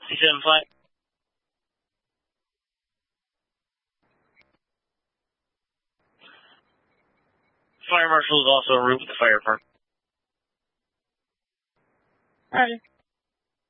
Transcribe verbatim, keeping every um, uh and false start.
C seven flight. Fire marshal is also en route with the fire department. Alright.